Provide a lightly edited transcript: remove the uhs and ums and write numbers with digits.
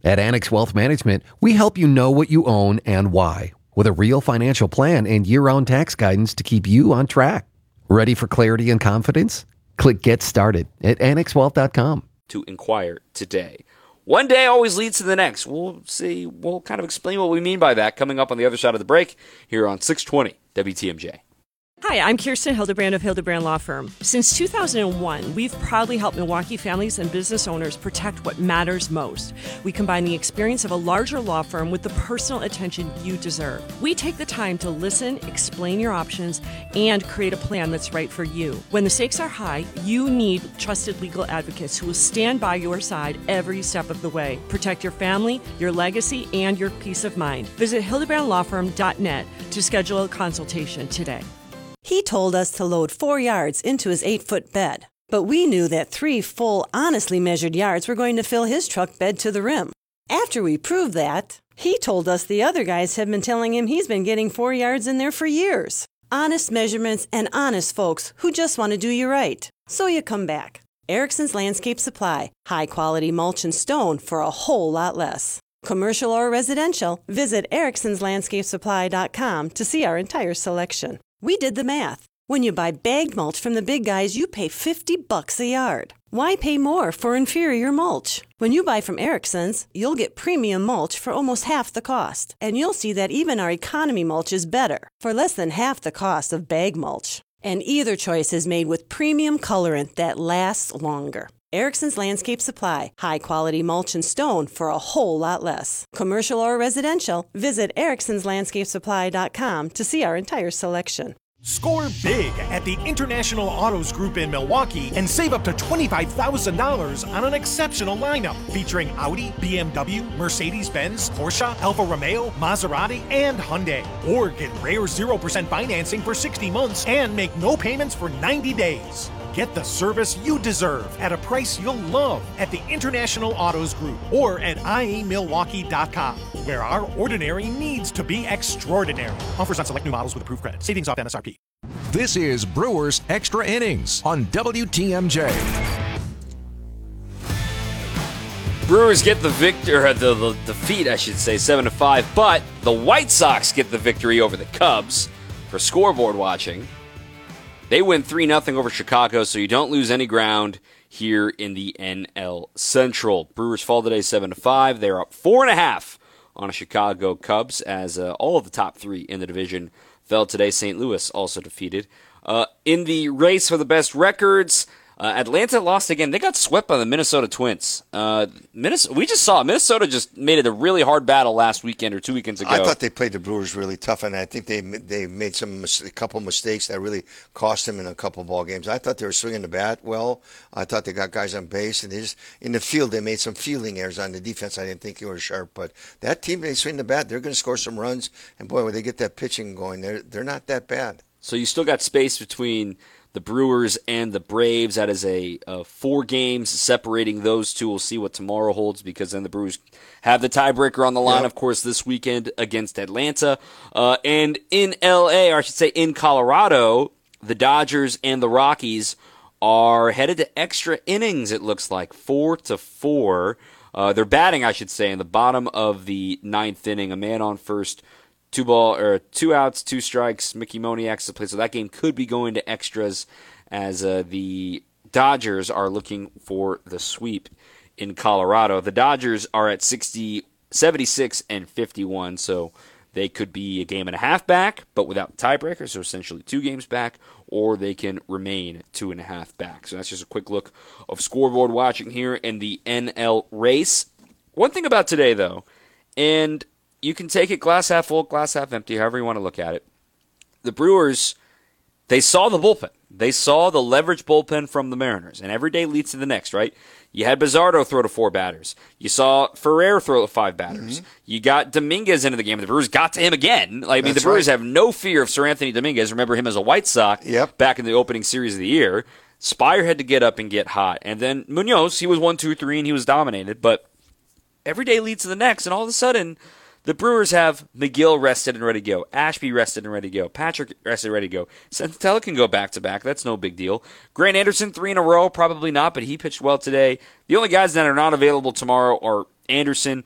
At Annex Wealth Management, we help you know what you own and why, with a real financial plan and year-round tax guidance to keep you on track. Ready for clarity and confidence? Click Get Started at annexwealth.com. To inquire today. One day always leads to the next. We'll see. We'll kind of explain what we mean by that coming up on the other side of the break here on 620 WTMJ. Hi, I'm Kirsten Hildebrand of Hildebrand Law Firm. Since 2001, we've proudly helped Milwaukee families and business owners protect what matters most. We combine the experience of a larger law firm with the personal attention you deserve. We take the time to listen, explain your options, and create a plan that's right for you. When the stakes are high, you need trusted legal advocates who will stand by your side every step of the way. Protect your family, your legacy, and your peace of mind. Visit hildebrandlawfirm.net to schedule a consultation today. He told us to load 4 yards into his 8-foot bed, but we knew that 3 full, honestly measured yards were going to fill his truck bed to the rim. After we proved that, he told us the other guys have been telling him he's been getting 4 yards in there for years. Honest measurements and honest folks who just want to do you right. So you come back. Erickson's Landscape Supply. High-quality mulch and stone for a whole lot less. Commercial or residential, visit ericksonslandscapesupply.com to see our entire selection. We did the math. When you buy bagged mulch from the big guys, you pay $50 a yard. Why pay more for inferior mulch? When you buy from Erickson's, you'll get premium mulch for almost half the cost. And you'll see that even our economy mulch is better, for less than half the cost of bag mulch. And either choice is made with premium colorant that lasts longer. Erickson's Landscape Supply. High-quality mulch and stone for a whole lot less. Commercial or residential, visit ericksonslandscapesupply.com to see our entire selection. Score big at the International Autos Group in Milwaukee and save up to $25,000 on an exceptional lineup featuring Audi, BMW, Mercedes-Benz, Porsche, Alfa Romeo, Maserati, and Hyundai. Or get rare 0% financing for 60 months and make no payments for 90 days. Get the service you deserve at a price you'll love at the International Autos Group or at iamilwaukee.com, where our ordinary needs to be extraordinary. Offers on select new models with approved credit. Savings off MSRP. This is Brewers Extra Innings on WTMJ. Brewers get the defeat, I should say, 7-5, but the White Sox get the victory over the Cubs. For scoreboard watching, they win 3-0 over Chicago, so you don't lose any ground here in the NL Central. Brewers fall today 7-5. They're up 4.5 on a Chicago Cubs as all of the top 3 in the division fell today. St. Louis also defeated. In the race for the best records, Atlanta lost again. They got swept by the Minnesota Twins. We just saw Minnesota just made it a really hard battle last weekend or 2 weekends ago. I thought they played the Brewers really tough, and I think they made a couple mistakes that really cost them in a couple ball games. I thought they were swinging the bat well. I thought they got guys on base, and they just in the field they made some fielding errors on the defense. I didn't think they were sharp, but that team, they swing the bat, they're going to score some runs. And boy, when they get that pitching going, they're not that bad. So you still got space between the Brewers and the Braves. That is a 4 games separating those two. We'll see what tomorrow holds because then the Brewers have the tiebreaker on the line, of course, this weekend against Atlanta. And in L.A., or I should say in Colorado, the Dodgers and the Rockies are headed to extra innings, it looks like, 4-4. They're batting, I should say, in the bottom of the 9th inning. A man on first, 2 outs, 2 strikes. Mickey Moniak's the play, so that game could be going to extras as the Dodgers are looking for the sweep in Colorado. The Dodgers are at 76-51, so they could be a game and a half back, but without tiebreakers, so essentially 2 games back, or they can remain 2.5 back. So that's just a quick look of scoreboard watching here in the NL race. One thing about today, though, and you can take it glass half full, glass half empty, however you want to look at it. The Brewers, they saw the bullpen. They saw the leverage bullpen from the Mariners, and every day leads to the next, right? You had Bizardo throw to 4 batters. You saw Ferrer throw to 5 batters. Mm-hmm. You got Dominguez into the game. The Brewers got to him again. The Brewers have no fear of Sir Anthony Dominguez. Remember him as a White Sox back in the opening series of the year. Spire had to get up and get hot. And then Munoz, he was 1-2-3, and he was dominated. But every day leads to the next, and all of a sudden, the Brewers have McGill rested and ready to go. Ashby rested and ready to go. Patrick rested and ready to go. Santella can go back-to-back. That's no big deal. Grant Anderson, 3 in a row. Probably not, but he pitched well today. The only guys that are not available tomorrow are Anderson,